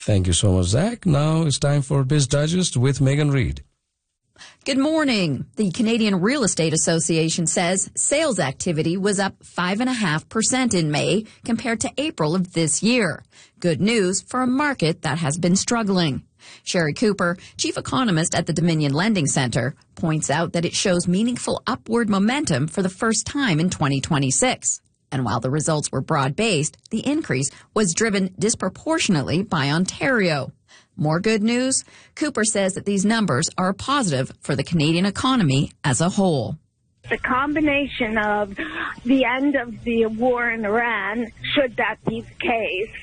Thank you so much, Zach. Now it's time for Biz Digest with Megan Reid. Good morning. The Canadian Real Estate Association says sales activity was up 5.5% in May compared to April of this year. Good news for a market that has been struggling. Sherry Cooper, chief economist at the Dominion Lending Centre, points out that it shows meaningful upward momentum for the first time in 2026. And while the results were broad-based, the increase was driven disproportionately by Ontario. More good news? Cooper says that these numbers are positive for the Canadian economy as a whole. The combination of the end of the war in Iran, should that be the case,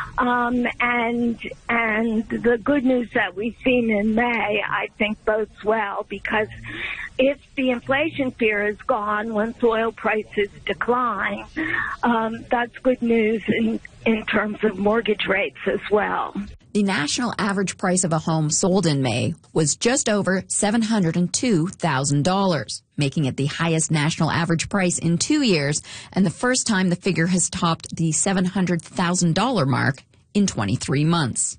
and the good news that we've seen in May, I think bodes well, because if the inflation fear is gone once oil prices decline, that's good news in terms of mortgage rates as well. The national average price of a home sold in May was just over $702,000, making it the highest national average price in 2 years and the first time the figure has topped the $700,000 mark in 23 months.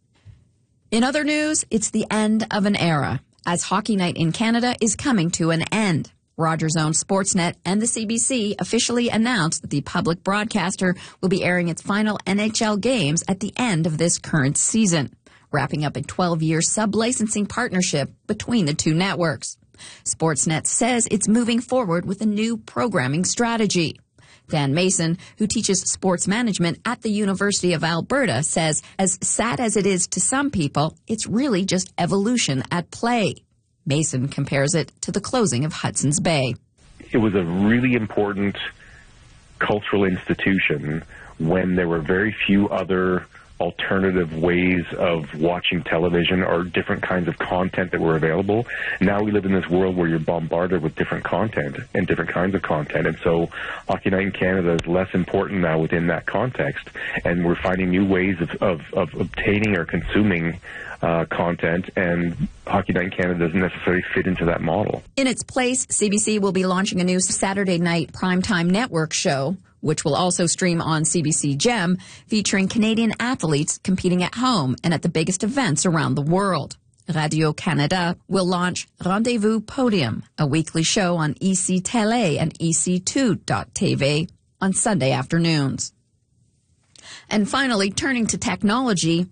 In other news, it's the end of an era, as Hockey Night in Canada is coming to an end. Rogers owned Sportsnet and the CBC officially announced that the public broadcaster will be airing its final NHL games at the end of this current season, wrapping up a 12-year sub-licensing partnership between the two networks. Sportsnet says it's moving forward with a new programming strategy. Dan Mason, who teaches sports management at the University of Alberta, says, as sad as it is to some people, it's really just evolution at play. Mason compares it to the closing of Hudson's Bay. It was a really important cultural institution when there were very few other alternative ways of watching television or different kinds of content that were available. Now we live in this world where you're bombarded with different content and different kinds of content, and so Hockey Night in Canada is less important now within that context, and we're finding new ways of obtaining or consuming content, and Hockey Night in Canada doesn't necessarily fit into that model. In its place, CBC will be launching a new Saturday night primetime network show, which will also stream on CBC Gem, featuring Canadian athletes competing at home and at the biggest events around the world. Radio-Canada will launch Rendezvous Podium, a weekly show on EC Télé and EC2.TV on Sunday afternoons. And finally, turning to technology,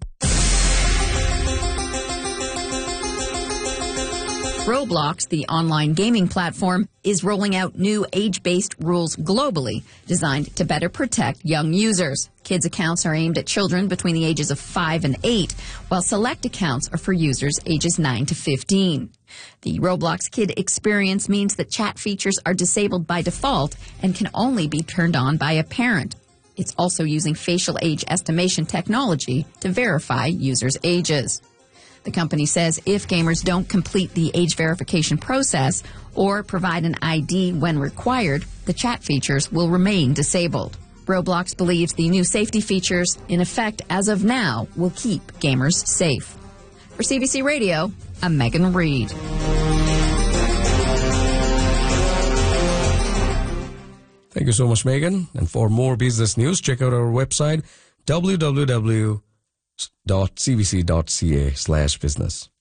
Roblox, the online gaming platform, is rolling out new age-based rules globally designed to better protect young users. Kids' accounts are aimed at children between the ages of 5 and 8, while select accounts are for users ages 9 to 15. The Roblox Kid experience means that chat features are disabled by default and can only be turned on by a parent. It's also using facial age estimation technology to verify users' ages. The company says if gamers don't complete the age verification process or provide an ID when required, the chat features will remain disabled. Roblox believes the new safety features, in effect as of now, will keep gamers safe. For CBC Radio, I'm Megan Reid. Thank you so much, Megan. And for more business news, check out our website, www.cbc.ca/business.